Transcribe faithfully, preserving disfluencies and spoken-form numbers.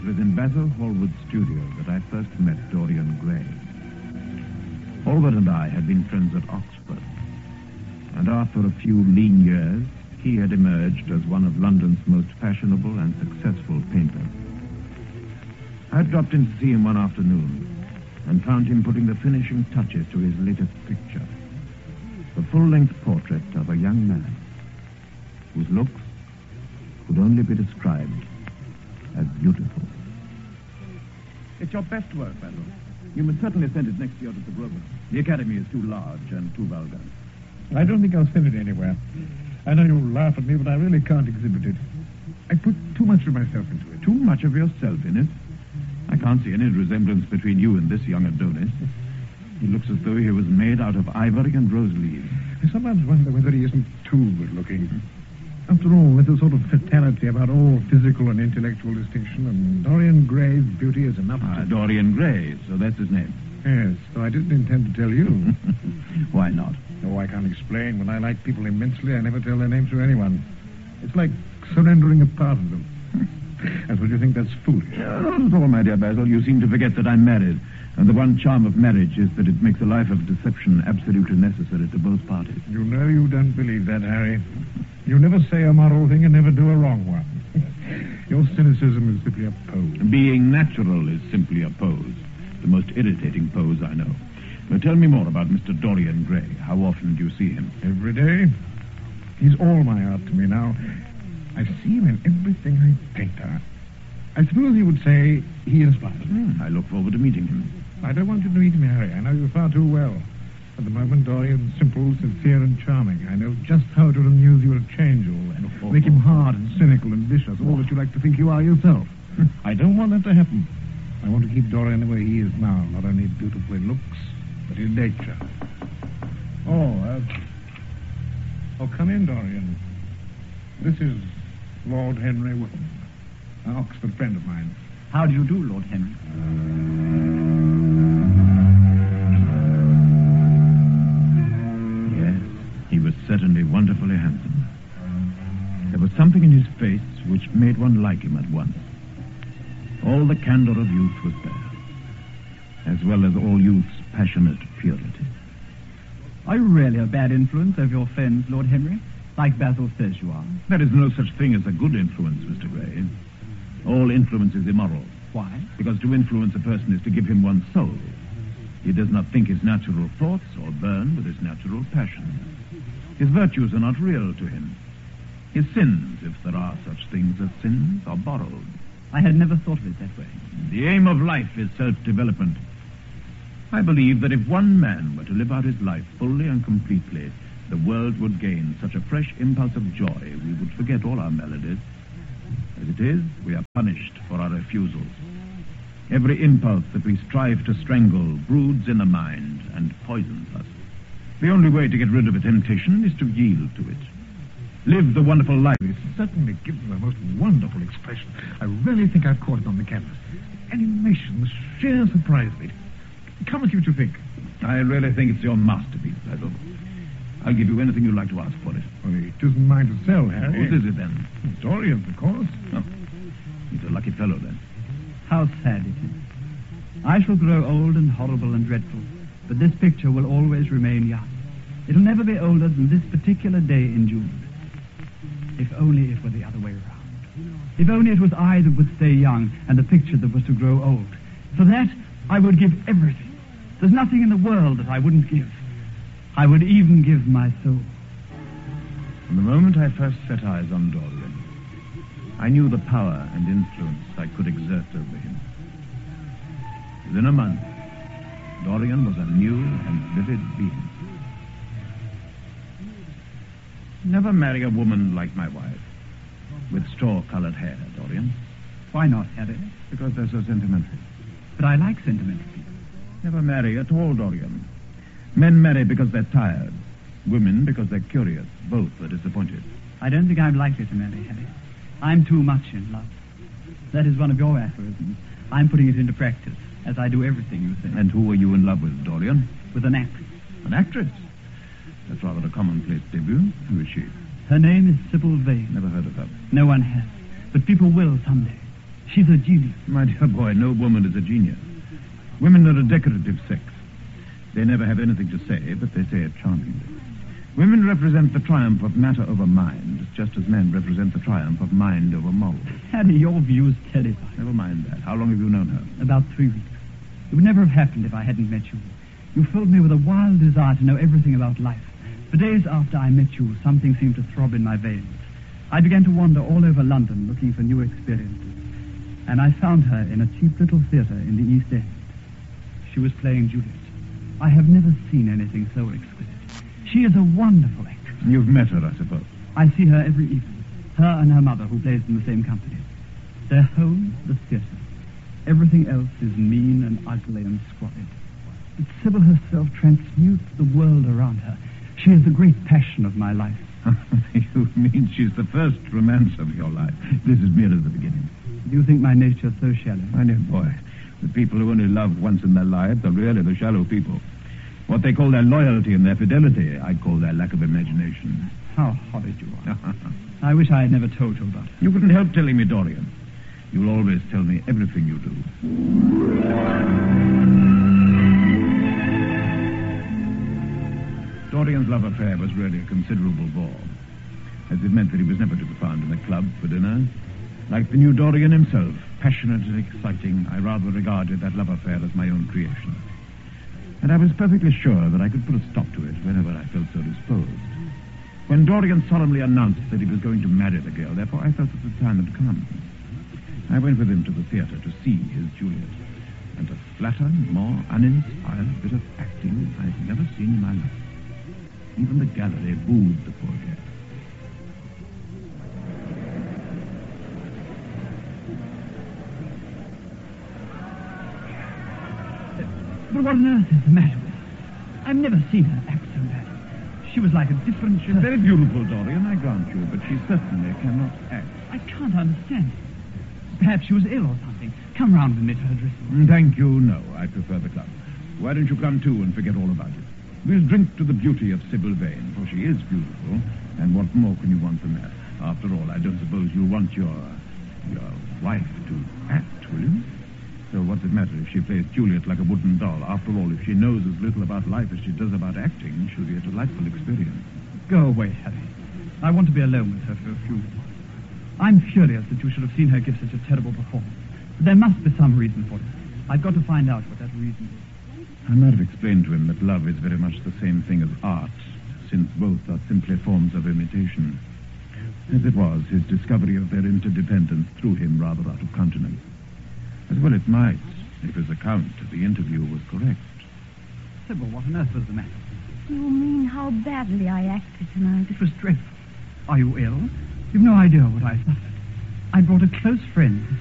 was in Basil Hallward's studio that I first met Dorian Gray. Hallward and I had been friends at Oxford, and after a few lean years, he had emerged as one of London's most fashionable and successful painters. I had dropped in to see him one afternoon and found him putting the finishing touches to his latest picture, the full-length portrait of a young man whose looks could only be described as beautiful. It's your best work, Basil. You must certainly send it next year to the Grosvenor. The Academy is too large and too vulgar. I don't think I'll send it anywhere. I know you'll laugh at me, but I really can't exhibit it. I put too much of myself into it. Too much of yourself in it? I can't see any resemblance between you and this young Adonis. He looks as though he was made out of ivory and rose leaves. I sometimes wonder whether he isn't too good-looking. After all, there's a sort of fatality about all physical and intellectual distinction, and Dorian Gray's beauty is enough Ah, to... Dorian Gray, so that's his name. Yes, so I didn't intend to tell you. Why not? Oh, I can't explain. When I like people immensely, I never tell their names to anyone. It's like surrendering a part of them. I suppose you think that's foolish. Uh, not at all, my dear Basil. You seem to forget that I'm married, and the one charm of marriage is that it makes a life of deception absolutely necessary to both parties. You know you don't believe that, Harry. You never say a moral thing and never do a wrong one. Your cynicism is simply a pose. Being natural is simply a pose. The most irritating pose I know. Now, tell me more about Mister Dorian Gray. How often do you see him? Every day. He's all my art to me now. I see him in everything I paint. I suppose you would say he inspires me. Hmm, I look forward to meeting him. I don't want you to meet him, Harry. I know you far too well. At the moment, Dorian's simple, sincere, and charming. I know just how it would amuse you to change all that. Oh. Make him hard and cynical and vicious, all that you like to think you are yourself. I don't want that to happen. I want to keep Dorian the way he is now, not only beautiful in looks, but in nature. Oh, uh, oh, come in, Dorian. This is Lord Henry Wotton, an Oxford friend of mine. How do you do, Lord Henry? Yes, he was certainly wonderfully handsome. There was something in his face which made one like him at once. All the candor of youth was there, as well as all youth's passionate purity. Are you really a bad influence over your friends, Lord Henry? Like Basil says you are. There is no such thing as a good influence, Mister Gray. All influence is immoral. Why? Because to influence a person is to give him one's soul. He does not think his natural thoughts or burn with his natural passions. His virtues are not real to him. His sins, if there are such things as sins, are borrowed. I had never thought of it that way. The aim of life is self-development. I believe that if one man were to live out his life fully and completely, the world would gain such a fresh impulse of joy we would forget all our maladies. As it is, we are punished for our refusals. Every impulse that we strive to strangle broods in the mind and poisons us. The only way to get rid of a temptation is to yield to it. Live the wonderful life. It certainly gives him a most wonderful expression. I really think I've caught it on the canvas. Animation, the sheer surprise of it. Come and see what you think. I really think it's your masterpiece, Basil. I'll give you anything you like to ask for it. Well, it isn't mine to sell, Harry. Whose is it, then? Dorian's, of course. Oh, he's a lucky fellow, then. How sad it is. I shall grow old and horrible and dreadful, but this picture will always remain young. It'll never be older than this particular day in June. If only it were the other way around. If only it was I that would stay young and the picture that was to grow old. For that, I would give everything. There's nothing in the world that I wouldn't give. I would even give my soul. From the moment I first set eyes on Dorian, I knew the power and influence I could exert over him. Within a month, Dorian was a new and vivid being. Never marry a woman like my wife, with straw-colored hair, Dorian. Why not, Harry? Because they're so sentimental. But I like sentimental people. Never marry at all, Dorian. Men marry because they're tired. Women because they're curious. Both are disappointed. I don't think I'm likely to marry, Harry. I'm too much in love. That is one of your aphorisms. I'm putting it into practice, as I do everything you say. And who are you in love with, Dorian? With an actress. An actress? That's rather a commonplace debut. Who is she? Her name is Sybil Vane. Never heard of her. No one has. But people will someday. She's a genius. My dear boy, no woman is a genius. Women are a decorative sex. They never have anything to say, but they say it charmingly. Women represent the triumph of matter over mind, just as men represent the triumph of mind over morals. Harry, your view's terrifying. Never mind that. How long have you known her? About three weeks. It would never have happened if I hadn't met you. You filled me with a wild desire to know everything about life. For days after I met you, something seemed to throb in my veins. I began to wander all over London looking for new experiences. And I found her in a cheap little theatre in the East End. She was playing Juliet. I have never seen anything so exquisite. She is a wonderful actress. You've met her, I suppose. I see her every evening. Her and her mother, who plays in the same company. Their home, the theatre. Everything else is mean and ugly and squalid. But Sybil herself transmutes the world around her. She is the great passion of my life. You mean she's the first romance of your life? This is merely the beginning. Do you think my nature so shallow? My dear boy, the people who only love once in their lives are really the shallow people. What they call their loyalty and their fidelity, I call their lack of imagination. How horrid you are. I wish I had never told you about it. You couldn't help telling me, Dorian. You'll always tell me everything you do. Dorian's love affair was really a considerable bore, as it meant that he was never to be found in the club for dinner. Like the new Dorian himself, passionate and exciting, I rather regarded that love affair as my own creation. And I was perfectly sure that I could put a stop to it whenever I felt so disposed. When Dorian solemnly announced that he was going to marry the girl, therefore I felt that the time had come. I went with him to the theatre to see his Juliet, and a flatter, more uninspired bit of acting I've never seen in my life. Even the gallery booed the poor girl. But what on earth is the matter with her? I've never seen her act so bad. She was like a different... She's very beautiful, Dorian, I grant you, but she certainly cannot act. I can't understand it. Perhaps she was ill or something. Come round and knit her dressing room. Thank you, no. I prefer the club. Why don't you come too and forget all about it? We'll drink to the beauty of Sybil Vane, for she is beautiful, and what more can you want from that? After all, I don't suppose you'll want your... your wife to act, will you? So what's it matter if she plays Juliet like a wooden doll? After all, if she knows as little about life as she does about acting, she'll be a delightful experience. Go away, Harry. I want to be alone with her for a few minutes. I'm furious that you should have seen her give such a terrible performance. But there must be some reason for it. I've got to find out what that reason is. I might have explained to him that love is very much the same thing as art, since both are simply forms of imitation. As it was, his discovery of their interdependence threw him rather out of countenance. As well it might, if his account of the interview was correct. Sybil, what on earth was the matter? You mean how badly I acted tonight? It was dreadful. Are you ill? You've no idea what I suffered. I brought a close friend to